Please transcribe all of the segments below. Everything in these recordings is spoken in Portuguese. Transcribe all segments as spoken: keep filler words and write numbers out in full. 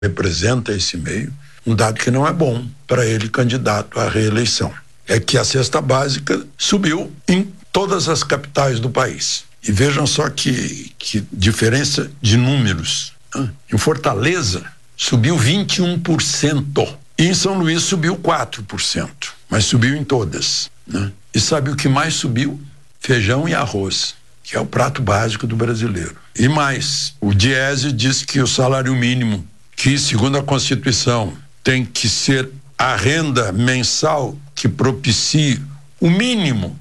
representa esse meio, um dado que não é bom para ele candidato à reeleição. É que a cesta básica subiu em todas as capitais do país. E vejam só que, que diferença de números. Em Fortaleza, subiu vinte e um por cento. E em São Luís subiu quatro por cento. Mas subiu em todas, né? E sabe o que mais subiu? Feijão e arroz, que é o prato básico do brasileiro. E mais, o Diese diz que o salário mínimo, que segundo a Constituição tem que ser a renda mensal que propicie o mínimo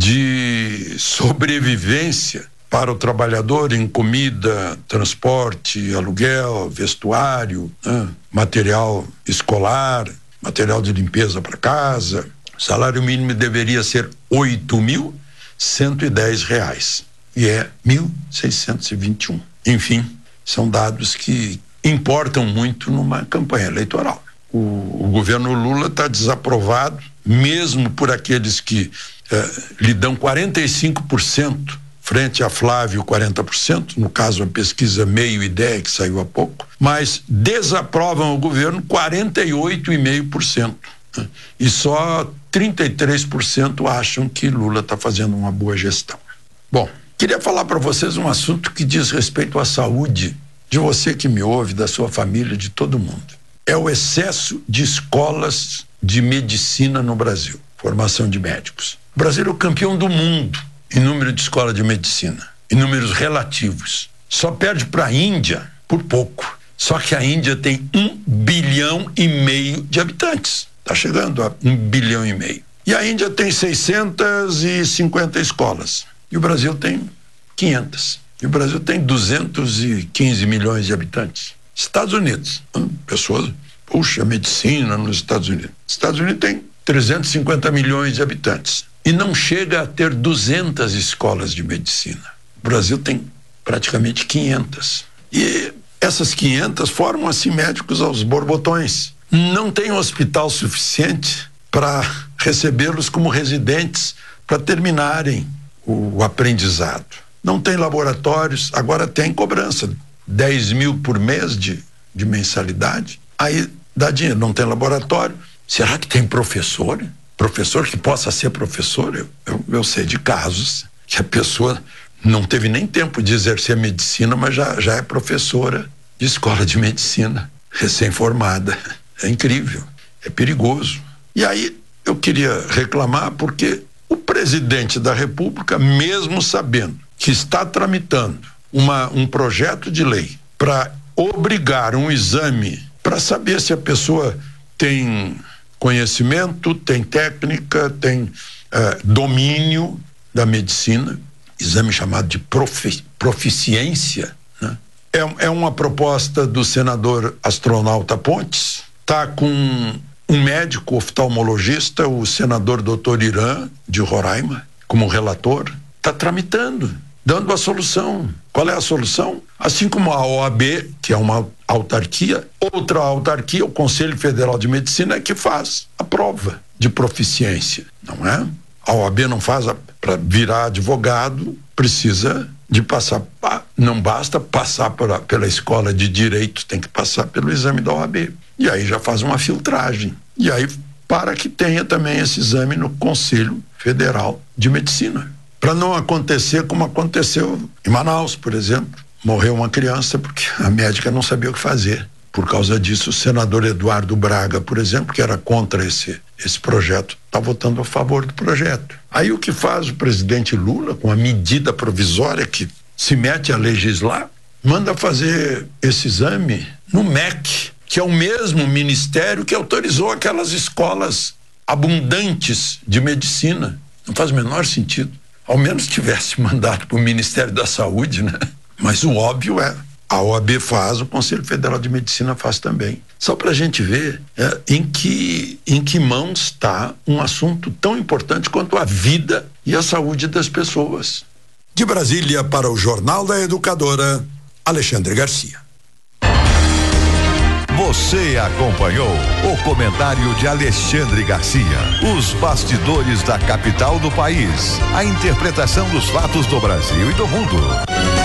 de sobrevivência para o trabalhador em comida, transporte, aluguel, vestuário, né? Material escolar, material de limpeza para casa. O salário mínimo deveria ser oito mil cento e dez reais e é mil seiscentos e vinte e um. Enfim, são dados que importam muito numa campanha eleitoral. O, o governo Lula está desaprovado, mesmo por aqueles que eh, lhe dão quarenta e cinco por cento frente a Flávio quarenta por cento, no caso a pesquisa Meio Ideia que saiu há pouco, mas desaprovam o governo quarenta e oito vírgula cinco por cento, né? E só trinta e três por cento acham que Lula está fazendo uma boa gestão. Bom, queria falar para vocês um assunto que diz respeito à saúde de você que me ouve, da sua família, de todo mundo. É o excesso de escolas de medicina no Brasil, formação de médicos. O Brasil é o campeão do mundo em número de escola de medicina, em números relativos. Só perde para a Índia por pouco. Só que a Índia tem um bilhão e meio de habitantes. Está chegando a um bilhão e meio. E a Índia tem seiscentas e cinquenta escolas. E o Brasil tem quinhentas. E o Brasil tem duzentos e quinze milhões de habitantes. Estados Unidos, hum, pessoas, puxa, medicina nos Estados Unidos. Estados Unidos tem trezentos e cinquenta milhões de habitantes. E não chega a ter duzentas escolas de medicina. O Brasil tem praticamente quinhentas. E essas quinhentas formam, assim, médicos aos borbotões. Não tem um hospital suficiente para recebê-los como residentes, para terminarem o, o aprendizado. Não tem laboratórios, agora tem cobrança, dez mil por mês de, de mensalidade. Aí dá dinheiro, não tem laboratório. Será que tem professor? Professor que possa ser professor? Eu, eu, eu sei de casos que a pessoa não teve nem tempo de exercer medicina, mas já, já é professora de escola de medicina, recém-formada. É incrível, é perigoso. E aí eu queria reclamar porque o presidente da República, mesmo sabendo que está tramitando uma, um projeto de lei para obrigar um exame para saber se a pessoa tem conhecimento, tem técnica, tem eh, domínio da medicina, exame chamado de profi, proficiência, né? É, é uma proposta do senador Astronauta Pontes, tá com um médico oftalmologista, o senador doutor Irã, de Roraima, como relator, tá tramitando, dando a solução. Qual é a solução? Assim como a O A B, que é uma autarquia, outra autarquia, o Conselho Federal de Medicina, é que faz a prova de proficiência, não é? A O A B não faz, para virar advogado, precisa de passar, não basta passar pela, pela escola de direito, tem que passar pelo exame da O A B. E aí já faz uma filtragem. E aí, para que tenha também esse exame no Conselho Federal de Medicina. Para não acontecer como aconteceu em Manaus, por exemplo. Morreu uma criança porque a médica não sabia o que fazer. Por causa disso, o senador Eduardo Braga, por exemplo, que era contra esse, esse projeto, está votando a favor do projeto. Aí o que faz o presidente Lula, com a medida provisória que se mete a legislar, manda fazer esse exame no M E C, que é o mesmo ministério que autorizou aquelas escolas abundantes de medicina. Não faz o menor sentido. Ao menos tivesse mandado para o Ministério da Saúde, né? Mas o óbvio é, a O A B faz, o Conselho Federal de Medicina faz também. Só para a gente ver é, em, que, em que mãos está um assunto tão importante quanto a vida e a saúde das pessoas. De Brasília, para o Jornal da Educadora, Alexandre Garcia. Você acompanhou o comentário de Alexandre Garcia. Os bastidores da capital do país. A interpretação dos fatos do Brasil e do mundo.